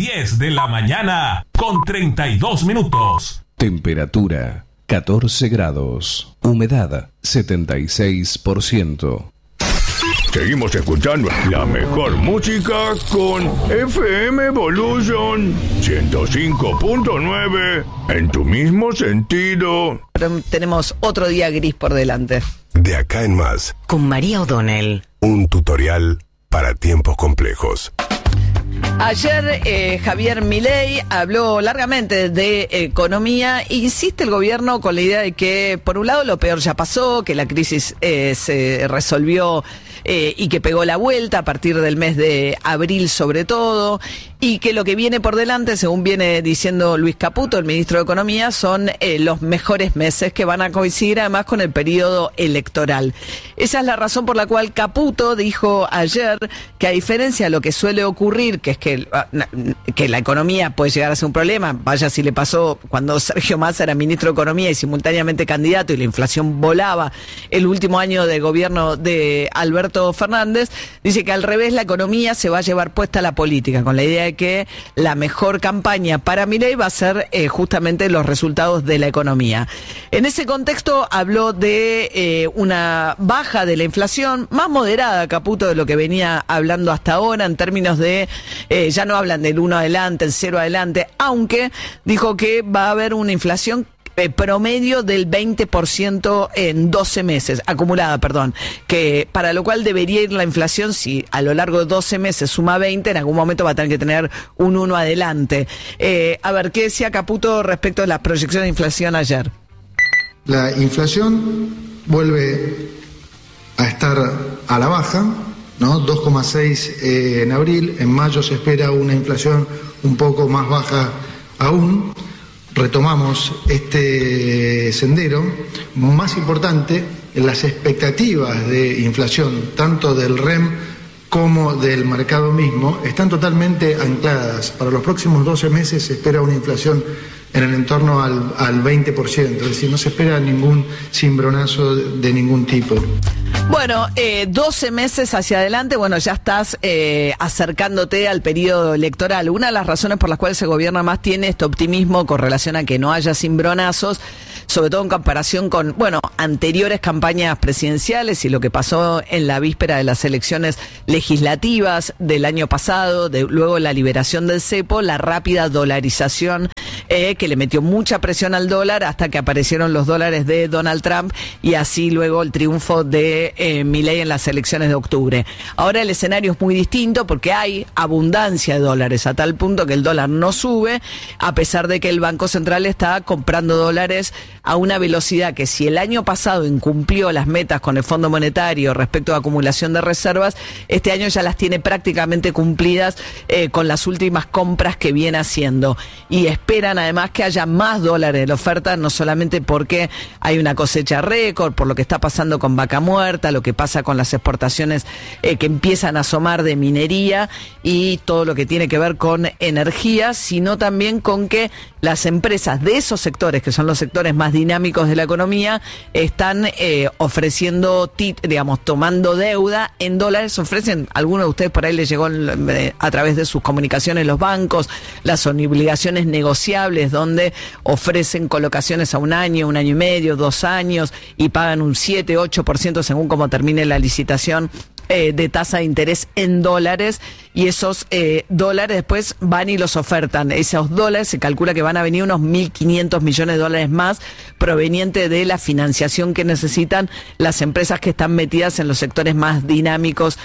10 de la mañana con 32 minutos. Temperatura 14 grados. Humedad 76%. Seguimos escuchando la mejor música con FM Evolution 105.9 en tu mismo sentido. Pero tenemos otro día gris por delante. De acá en más. Con María O'Donnell. Un tutorial para tiempos complejos. Ayer Javier Milei habló largamente de economía e insiste el gobierno con la idea de que, por un lado, lo peor ya pasó, que la crisis se resolvió y que pegó la vuelta a partir del mes de abril sobre todo, y que lo que viene por delante, según viene diciendo Luis Caputo, el ministro de Economía, son los mejores meses que van a coincidir además con el periodo electoral. Esa es la razón por la cual Caputo dijo ayer que, a diferencia de lo que suele ocurrir, que es que la economía puede llegar a ser un problema, vaya si le pasó cuando Sergio Massa era ministro de Economía y simultáneamente candidato y la inflación volaba el último año de gobierno de Alberto Fernández, dice que al revés la economía se va a llevar puesta a la política, con la idea de que la mejor campaña para Milei va a ser justamente los resultados de la economía. En ese contexto habló de una baja de la inflación, más moderada, Caputo, de lo que venía hablando hasta ahora, en términos de, ya no hablan del 1 adelante, el 0 adelante, aunque dijo que va a haber una inflación promedio del 20% en 12 meses, acumulada, que para lo cual debería ir la inflación, si a lo largo de 12 meses suma 20, en algún momento va a tener que tener un 1 adelante. A ver, ¿qué decía Caputo respecto de las proyecciones de inflación ayer? La inflación vuelve a estar a la baja, ¿no? 2,6 en abril, en mayo se espera una inflación un poco más baja aún. Retomamos este sendero. Más importante, las expectativas de inflación, tanto del REM como del mercado mismo, están totalmente ancladas. Para los próximos 12 meses se espera una inflación en el entorno al 20%, es decir, no se espera ningún cimbronazo de ningún tipo. Bueno, 12 meses hacia adelante, bueno, ya estás acercándote al periodo electoral. Una de las razones por las cuales el gobierno más tiene este optimismo con relación a que no haya cimbronazos, sobre todo en comparación con, anteriores campañas presidenciales y lo que pasó en la víspera de las elecciones legislativas del año pasado, luego la liberación del cepo, la rápida dolarización que le metió mucha presión al dólar hasta que aparecieron los dólares de Donald Trump y así luego el triunfo de Milei en las elecciones de octubre. Ahora el escenario es muy distinto porque hay abundancia de dólares a tal punto que el dólar no sube, a pesar de que el Banco Central está comprando dólares a una velocidad que, si el año pasado incumplió las metas con el Fondo Monetario respecto a acumulación de reservas, este año ya las tiene prácticamente cumplidas con las últimas compras que viene haciendo. Y esperan además que haya más dólares en la oferta, no solamente porque hay una cosecha récord, por lo que está pasando con Vaca Muerta, lo que pasa con las exportaciones que empiezan a asomar de minería y todo lo que tiene que ver con energía, sino también con que las empresas de esos sectores, que son los sectores más dinámicos de la economía, están ofreciendo, tomando deuda en dólares. Ofrecen, algunos de ustedes por ahí les llegó a través de sus comunicaciones los bancos, las obligaciones negociables, donde ofrecen colocaciones a un año y medio, 2 años, y pagan un 7-8% según cómo termine la licitación de tasa de interés en dólares, y esos dólares después van y los ofertan. Esos dólares se calcula que van a venir unos 1.500 millones de dólares más, proveniente de la financiación que necesitan las empresas que están metidas en los sectores más dinámicos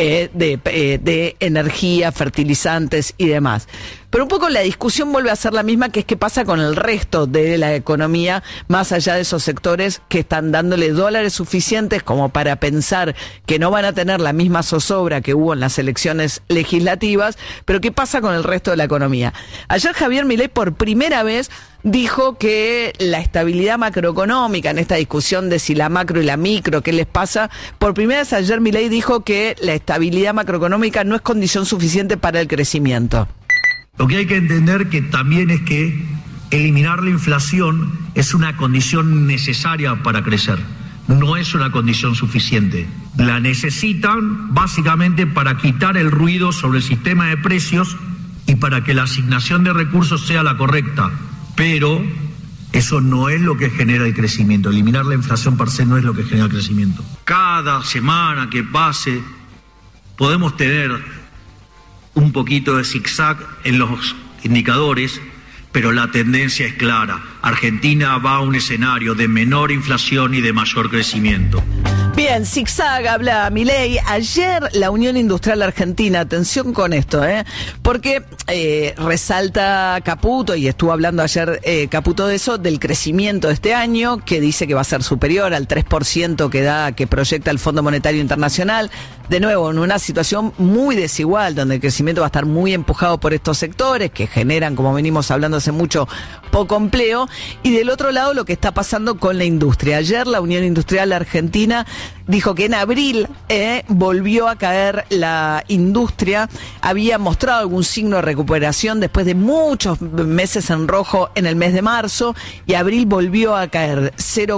de energía, fertilizantes y demás. Pero un poco la discusión vuelve a ser la misma, que es qué pasa con el resto de la economía, más allá de esos sectores que están dándole dólares suficientes como para pensar que no van a tener la misma zozobra que hubo en las elecciones legislativas, pero qué pasa con el resto de la economía. Ayer Javier Milei por primera vez dijo que la estabilidad macroeconómica, en esta discusión de si la macro y la micro, ¿qué les pasa? Por primera vez ayer Milei dijo que la estabilidad macroeconómica no es condición suficiente para el crecimiento. Lo que hay que entender que también es que eliminar la inflación es una condición necesaria para crecer, no es una condición suficiente. La necesitan básicamente para quitar el ruido sobre el sistema de precios y y para que la asignación de recursos sea la correcta, pero eso no es lo que genera el crecimiento. Eliminar la inflación per se no es lo que genera el crecimiento. Cada semana que pase podemos tener un poquito de zigzag en los indicadores, pero la tendencia es clara. Argentina va a un escenario de menor inflación y de mayor crecimiento. Bien, zigzag, habla Milei. Ayer la Unión Industrial Argentina, atención con esto, porque resalta Caputo, y estuvo hablando ayer Caputo de eso, del crecimiento de este año, que dice que va a ser superior al 3% que proyecta el Fondo Monetario Internacional. De nuevo, en una situación muy desigual, donde el crecimiento va a estar muy empujado por estos sectores, que generan, como venimos hablando hace mucho, poco empleo. Y del otro lado, lo que está pasando con la industria. Ayer la Unión Industrial Argentina dijo que en abril volvió a caer la industria, había mostrado algún signo de recuperación después de muchos meses en rojo en el mes de marzo, y abril volvió a caer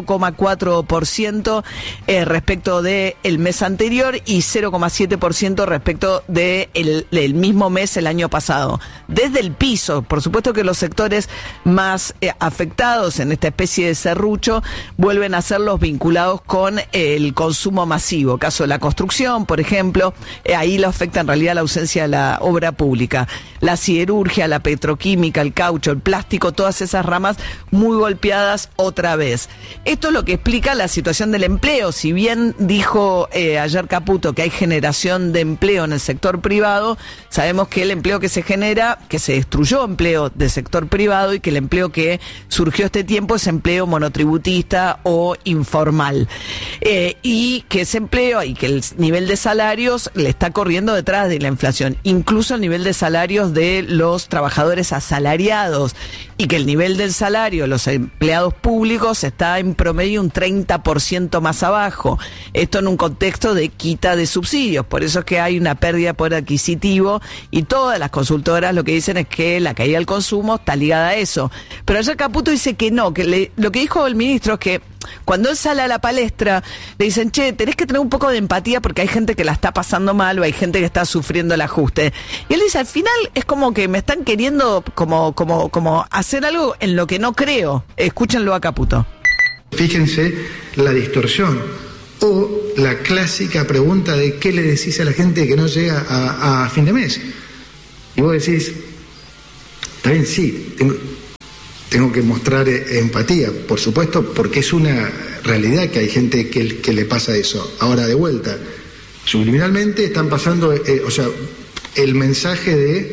0,4% respecto del mes anterior y 0,7% respecto del mismo mes el año pasado. Desde el piso, por supuesto que los sectores más afectados en esta especie de serrucho vuelven a ser los vinculados con el consumo masivo. Caso de la construcción, por ejemplo, ahí lo afecta en realidad la ausencia de la obra pública. La siderurgia, la petroquímica, el caucho, el plástico, todas esas ramas muy golpeadas otra vez. Esto es lo que explica la situación del empleo. Si bien dijo ayer Caputo que hay generación de empleo en el sector privado, sabemos que el empleo que se genera, que se destruyó empleo del sector privado, y que el empleo que surgió este tiempo es empleo monotributista o informal. Y que ese empleo y que el nivel de salarios le está corriendo detrás de la inflación, incluso el nivel de salarios de los trabajadores asalariados, y que el nivel del salario de los empleados públicos está en promedio un 30% más abajo. Esto en un contexto de quita de subsidios, por eso es que hay una pérdida de poder adquisitivo, y todas las consultoras lo que dicen es que la caída del consumo está ligada a eso. Pero ayer Caputo dice que no, que lo que dijo el ministro es que cuando él sale a la palestra, le dicen, che, tenés que tener un poco de empatía porque hay gente que la está pasando mal o hay gente que está sufriendo el ajuste. Y él dice, al final es como que me están queriendo como hacer algo en lo que no creo. Escúchenlo a Caputo. Fíjense la distorsión o la clásica pregunta de qué le decís a la gente que no llega a fin de mes. Y vos decís, está bien, sí, tengo que mostrar empatía, por supuesto, porque es una realidad que hay gente que le pasa eso. Ahora, de vuelta, subliminalmente están pasando, el mensaje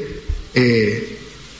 de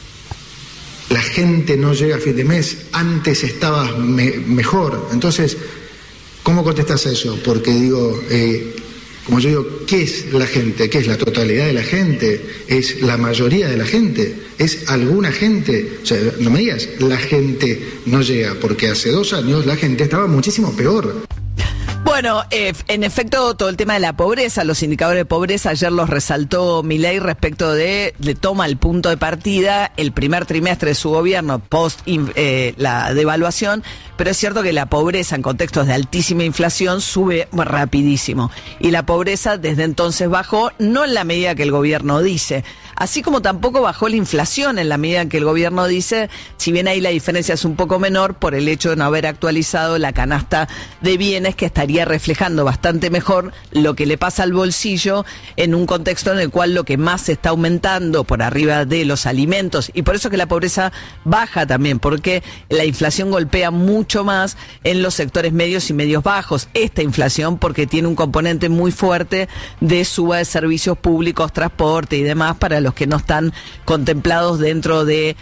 la gente no llega a fin de mes, antes estabas mejor. Entonces, ¿cómo contestas a eso? Porque digo, como yo digo, ¿qué es la gente? ¿Qué es la totalidad de la gente? ¿Es la mayoría de la gente? ¿Es alguna gente? O sea, no me digas, la gente no llega, porque hace 2 años la gente estaba muchísimo peor. Bueno, en efecto, todo el tema de la pobreza, los indicadores de pobreza, ayer los resaltó Milei respecto de toma el punto de partida el primer trimestre de su gobierno post la devaluación, pero es cierto que la pobreza en contextos de altísima inflación sube rapidísimo, y la pobreza desde entonces bajó, no en la medida que el gobierno dice, así como tampoco bajó la inflación en la medida en que el gobierno dice, si bien ahí la diferencia es un poco menor por el hecho de no haber actualizado la canasta de bienes, que estaría reflejando bastante mejor lo que le pasa al bolsillo en un contexto en el cual lo que más se está aumentando por arriba de los alimentos, y por eso que la pobreza baja también, porque la inflación golpea mucho más en los sectores medios y medios bajos, esta inflación, porque tiene un componente muy fuerte de suba de servicios públicos, transporte y demás, para los que no están contemplados dentro de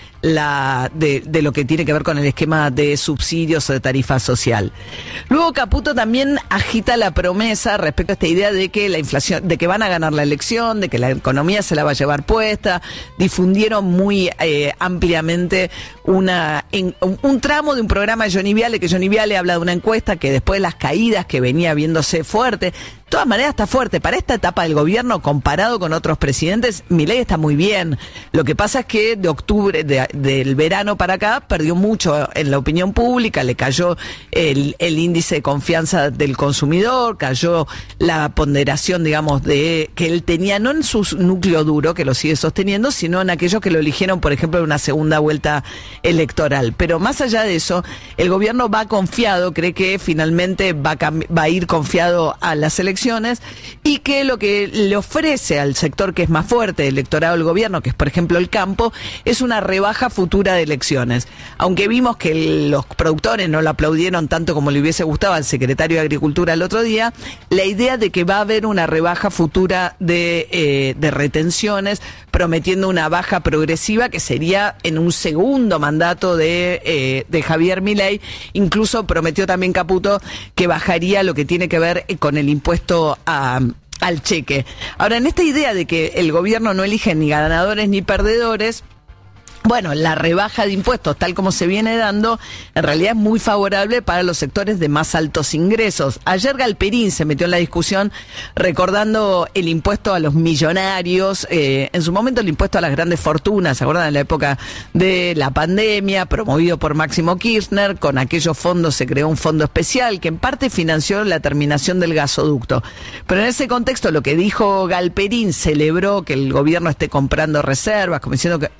lo que tiene que ver con el esquema de subsidios o de tarifa social. Luego Caputo también agita la promesa respecto a esta idea de que la inflación, de que van a ganar la elección, de que la economía se la va a llevar puesta. Difundieron muy ampliamente un tramo de un programa de Johnny Viale, que Johnny Viale habla de una encuesta que después de las caídas que venía viéndose fuerte, todas maneras está fuerte. Para esta etapa del gobierno, comparado con otros presidentes, Milei está muy bien. Lo que pasa es que de octubre, del verano para acá, perdió mucho en la opinión pública, le cayó el índice de confianza del consumidor, cayó la ponderación, digamos, de que él tenía, no en su núcleo duro, que lo sigue sosteniendo, sino en aquellos que lo eligieron, por ejemplo, en una segunda vuelta electoral. Pero más allá de eso, el gobierno va confiado, cree que finalmente va a ir confiado a las elecciones, y que lo que le ofrece al sector que es más fuerte, el electorado del gobierno, que es por ejemplo el campo, es una rebaja futura de elecciones. Aunque vimos que los productores no lo aplaudieron tanto como le hubiese gustado al secretario de Agricultura el otro día, la idea de que va a haber una rebaja futura de retenciones, prometiendo una baja progresiva que sería en un segundo mandato de Javier Milei. Incluso prometió también Caputo que bajaría lo que tiene que ver con el impuesto al cheque. Ahora, en esta idea de que el gobierno no elige ni ganadores ni perdedores, bueno, la rebaja de impuestos, tal como se viene dando, en realidad es muy favorable para los sectores de más altos ingresos. Ayer Galperín se metió en la discusión recordando el impuesto a los millonarios, en su momento el impuesto a las grandes fortunas, ¿se acuerdan? En la época de la pandemia, promovido por Máximo Kirchner, con aquellos fondos se creó un fondo especial que en parte financió la terminación del gasoducto. Pero en ese contexto lo que dijo Galperín, celebró que el gobierno esté comprando reservas, como diciendo que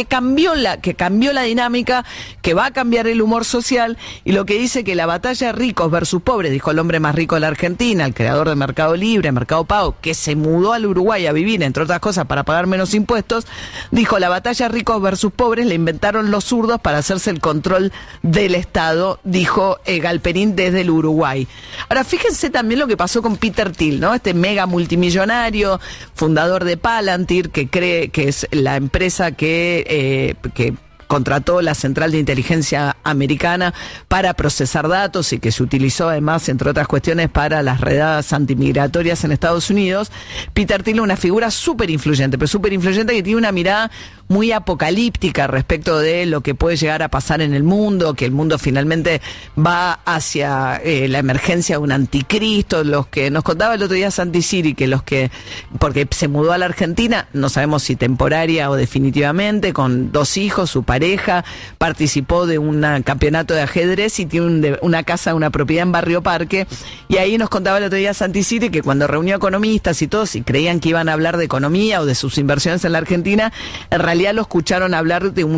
cambió la dinámica, que va a cambiar el humor social, y lo que dice que la batalla ricos versus pobres, dijo el hombre más rico de la Argentina, el creador de Mercado Libre, Mercado Pago, que se mudó al Uruguay a vivir, entre otras cosas, para pagar menos impuestos, dijo: la batalla ricos versus pobres la inventaron los zurdos para hacerse el control del Estado, dijo Galperín desde el Uruguay. Ahora, fíjense también lo que pasó con Peter Thiel, ¿no? Este mega multimillonario, fundador de Palantir, que cree que es la empresa que contrató la Central de Inteligencia Americana para procesar datos y que se utilizó además, entre otras cuestiones, para las redadas antimigratorias en Estados Unidos. Peter Thiel, una figura súper influyente, pero súper influyente, que tiene una mirada muy apocalíptica respecto de lo que puede llegar a pasar en el mundo, que el mundo finalmente va hacia la emergencia de un anticristo. Los que nos contaba el otro día Santi Siri, que porque se mudó a la Argentina, no sabemos si temporaria o definitivamente, con 2 hijos, su pareja, participó de un campeonato de ajedrez y tiene una casa, una propiedad en Barrio Parque, y ahí nos contaba el otro día Santi Siri que cuando reunió economistas y todos, y creían que iban a hablar de economía o de sus inversiones en la Argentina, en realidad lo escucharon hablar de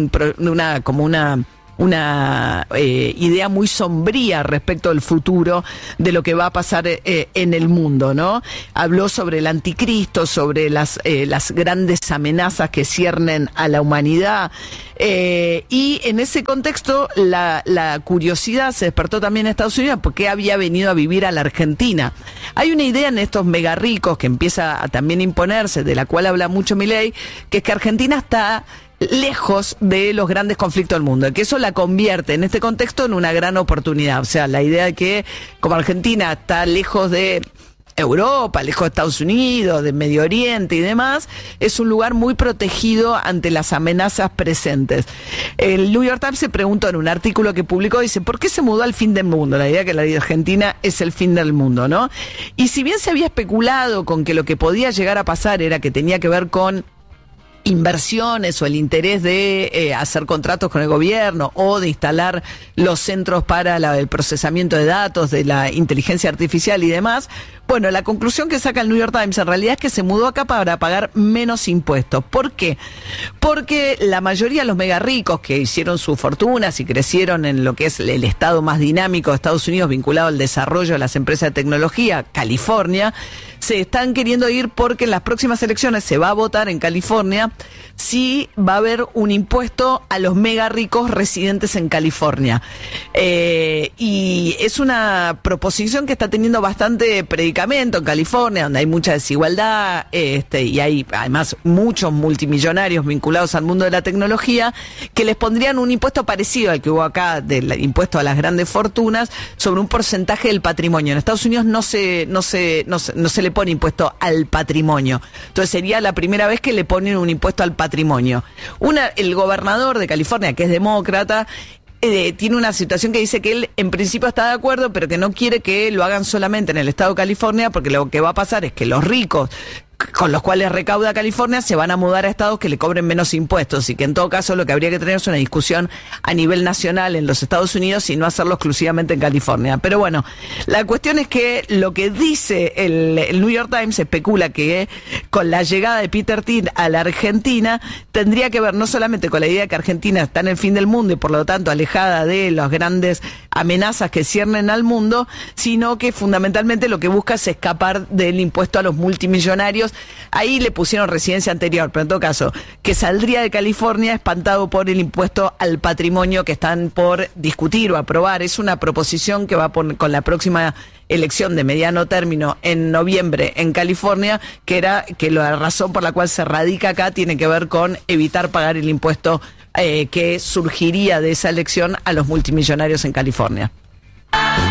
una idea muy sombría respecto al futuro de lo que va a pasar en el mundo, ¿no? Habló sobre el anticristo, sobre las grandes amenazas que ciernen a la humanidad, y en ese contexto la curiosidad se despertó también en Estados Unidos porque había venido a vivir a la Argentina. Hay una idea en estos mega ricos que empieza a también imponerse, de la cual habla mucho Milei, que es que Argentina está lejos de los grandes conflictos del mundo, que eso la convierte en este contexto en una gran oportunidad. O sea, la idea de que como Argentina está lejos de Europa, lejos de Estados Unidos, de Medio Oriente y demás, es un lugar muy protegido ante las amenazas presentes. El New York Times se preguntó en un artículo que publicó, dice: ¿por qué se mudó al fin del mundo? La idea que la Argentina es el fin del mundo, ¿no? Y si bien se había especulado con que lo que podía llegar a pasar era que tenía que ver con inversiones o el interés de hacer contratos con el gobierno o de instalar los centros para el procesamiento de datos, de la inteligencia artificial y demás, bueno, la conclusión que saca el New York Times en realidad es que se mudó acá para pagar menos impuestos. ¿Por qué? Porque la mayoría de los mega ricos que hicieron sus fortunas y crecieron en lo que es el estado más dinámico de Estados Unidos vinculado al desarrollo de las empresas de tecnología, California, se están queriendo ir porque en las próximas elecciones se va a votar en California si va a haber un impuesto a los mega ricos residentes en California. Y es una proposición que está teniendo bastante predicamento en California, donde hay mucha desigualdad, y hay además muchos multimillonarios vinculados al mundo de la tecnología, que les pondrían un impuesto parecido al que hubo acá, del impuesto a las grandes fortunas, sobre un porcentaje del patrimonio. En Estados Unidos no se le pone impuesto al patrimonio. Entonces sería la primera vez que le ponen un impuesto al patrimonio. El gobernador de California, que es demócrata, tiene una situación que dice que él en principio está de acuerdo, pero que no quiere que lo hagan solamente en el estado de California, porque lo que va a pasar es que los ricos con los cuales recauda California se van a mudar a estados que le cobren menos impuestos, y que en todo caso lo que habría que tener es una discusión a nivel nacional en los Estados Unidos y no hacerlo exclusivamente en California. Pero bueno, la cuestión es que lo que dice el New York Times especula que con la llegada de Peter Thiel a la Argentina tendría que ver no solamente con la idea de que Argentina está en el fin del mundo y por lo tanto alejada de las grandes amenazas que ciernen al mundo, sino que fundamentalmente lo que busca es escapar del impuesto a los multimillonarios. Ahí le pusieron residencia anterior, pero en todo caso, que saldría de California espantado por el impuesto al patrimonio que están por discutir o aprobar. Es una proposición que va con la próxima elección de mediano término en noviembre en California, que la razón por la cual se radica acá tiene que ver con evitar pagar el impuesto que surgiría de esa elección a los multimillonarios en California.